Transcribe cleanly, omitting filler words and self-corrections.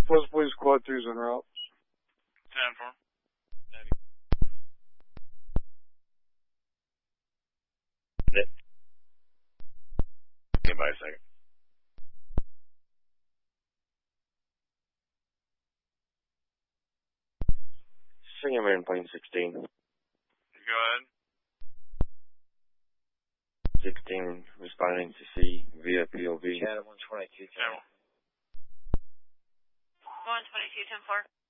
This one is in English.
Plus, please, quad 2's en route. 10-4. Give by a second. Singham in plane 16. Go ahead. 16 responding to C via POV. Channel 122. 122, 10-4.